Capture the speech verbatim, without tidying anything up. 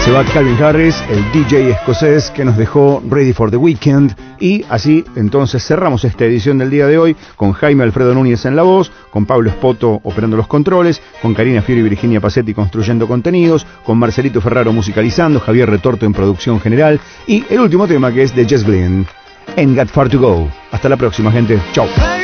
Se va Calvin Harris, el D J escocés que nos dejó Ready for the Weekend. Y así entonces cerramos esta edición del día de hoy con Jaime Alfredo Núñez en la voz, con Pablo Espoto operando los controles, con Karina Fiori y Virginia Pacetti construyendo contenidos, con Marcelito Ferraro musicalizando, Javier Retorto en producción general y el último tema que es de Jess Glynn, Ain't Got Far to Go. Hasta la próxima, gente. Chau.